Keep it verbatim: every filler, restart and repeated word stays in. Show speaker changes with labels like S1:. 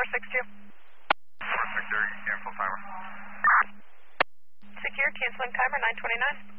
S1: six two.
S2: four six two, cancel timer.
S1: Secure, canceling timer, nine twenty-nine.